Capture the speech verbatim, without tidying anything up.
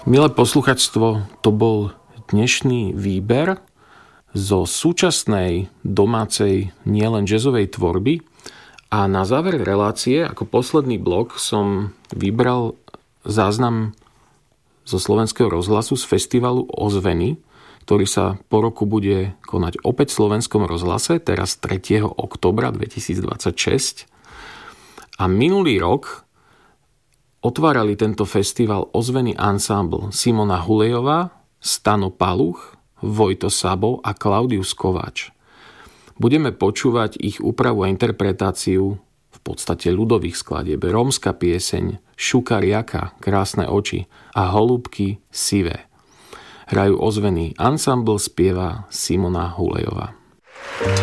Milé posluchačstvo, to bol dnešný výber zo súčasnej domácej nielen jazzovej tvorby a na záver relácie ako posledný blok som vybral záznam zo Slovenského rozhlasu z festivalu Ozveny, ktorý sa po roku bude konať opäť v Slovenskom rozhlase, teraz tretieho októbra dvetisícdvadsaťšesť. A minulý rok otvárali tento festival ozvený ansámbl Simona Hulejová, Stano Paluch, Vojto Sabo a Klaudius Kováč. Budeme počúvať ich úpravu a interpretáciu v podstate ľudových skladieb. Rómska pieseň, Šuka riaka, Krásne oči a Holúbky sivé. Hrajú ozvený ansámbl, spieva Simona Hulejová.